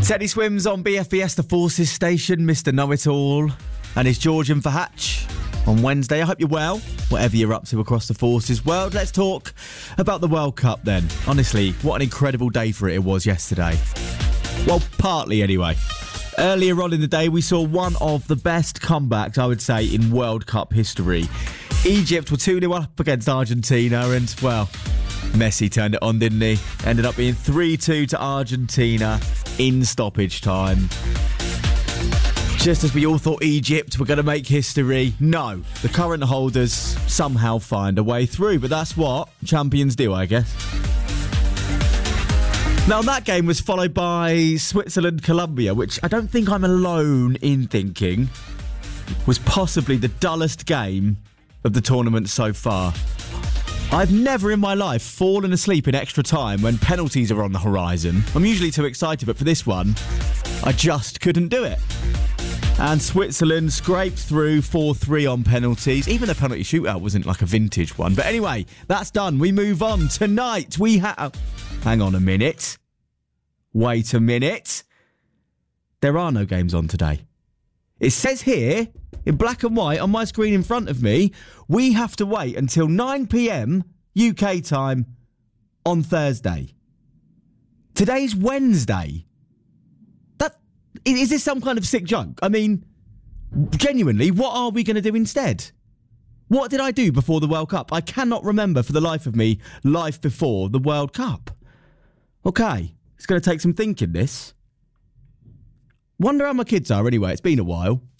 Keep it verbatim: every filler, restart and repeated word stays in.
Teddy Swims on B F B S, the Forces station, Mister Know-It-All, and his Georgian for Hatch on Wednesday. I hope you're well, whatever you're up to across the Forces world. Let's talk about the World Cup then. Honestly, what an incredible day for it it was yesterday. Well, partly anyway. Earlier on in the day, we saw one of the best comebacks, I would say, in World Cup history. Egypt were two nil up against Argentina and, well, Messi turned it on, didn't he? Ended up being three two to Argentina in stoppage time. Just as we all thought Egypt were going to make history, no. The current holders somehow find a way through, but that's what champions do, I guess. Now, that game was followed by Switzerland-Colombia, which I don't think I'm alone in thinking was possibly the dullest game of the tournament so far. I've never in my life fallen asleep in extra time when penalties are on the horizon. I'm usually too excited, but for this one, I just couldn't do it. And Switzerland scraped through four three on penalties. Even the penalty shootout wasn't like a vintage one. But anyway, that's done. We move on. Tonight, we have... Hang on a minute. Wait a minute. There are no games on today. It says here, in black and white, on my screen in front of me, we have to wait until nine p.m. U K time on Thursday. Today's Wednesday. That is this some kind of sick joke? I mean, genuinely, what are we going to do instead? What did I do before the World Cup? I cannot remember for the life of me life before the World Cup. Okay, it's going to take some thinking, this. Wonder how my kids are anyway. It's been a while.